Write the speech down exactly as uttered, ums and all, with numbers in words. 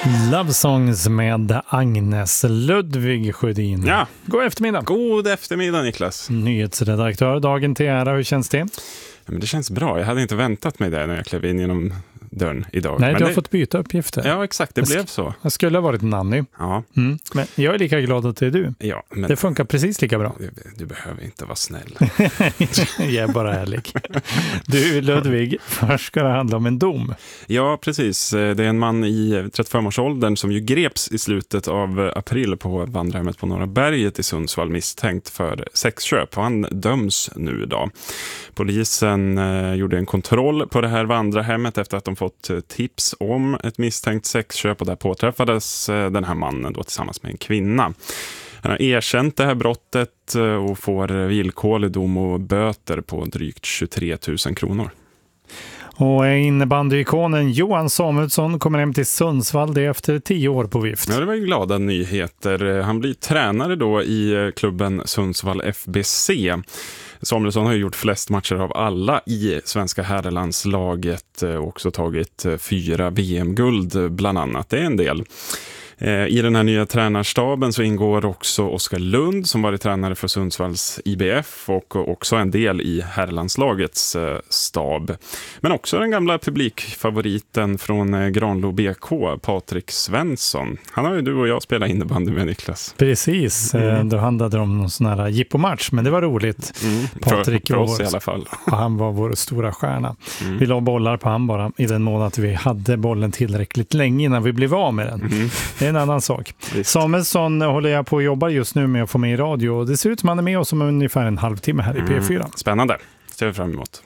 Love Songs med Agnes Ludvig Sjödin. Ja. God eftermiddag. God eftermiddag, Niklas. Nyhetsredaktör, dagen till ära. Hur känns det? Ja, men det känns bra. Jag hade inte väntat mig det när jag klev in genom dörren idag. Nej, men du har det... fått byta uppgifter. Ja, exakt. Det jag blev så. Jag skulle ha varit Nanny. Ja. Mm. Men jag är lika glad att det är du. Ja, men... Det funkar precis lika bra. Du, du behöver inte vara snäll. Jag är bara ärlig. Du, Ludvig, först ska det handla om en dom. Ja, precis. Det är en man i trettiofem-årsåldern som ju greps i slutet av april på vandrarhemmet på Norra Berget i Sundsvall misstänkt för sexköp. Och han döms nu idag. Polisen eh, gjorde en kontroll på det här vandrarhemmet efter att de fått tips om ett misstänkt sexköp, och där påträffades eh, den här mannen då tillsammans med en kvinna. Han har erkänt det här brottet och får villkorlig dom och böter på drygt tjugotre tusen kronor. Och innebandyikonen Johan Samuelsson kommer hem till Sundsvall det efter tio år på vift. Ja, det var ju glada nyheter. Han blir tränare då i klubben Sundsvall F B C. Samuelsson har ju gjort flest matcher av alla i svenska herrlandslaget och också tagit fyra V M-guld bland annat. Det är en del. I den här nya tränarstaben så ingår också Oskar Lund som varit tränare för Sundsvalls I B F och också en del i herrlandslagets stab. Men också den gamla publikfavoriten från Granlo B K, Patrik Svensson. Han har ju du och jag spelat innebandy med, Niklas. Precis, mm. Då handlade det om någon sån här jippomatch, men det var roligt. Mm. Patrik för, för oss vår, i alla fall. Och han var vår stora stjärna. Mm. Vi la bollar på han bara i den mån att vi hade bollen tillräckligt länge innan vi blev av med den. Mm. Det är en annan sak. Visst. Samuelsson håller jag på att jobba just nu med att få med i radio, och det ser ut som han är med oss om ungefär en halvtimme här i P fyra. Mm. Spännande. Ser vi fram emot.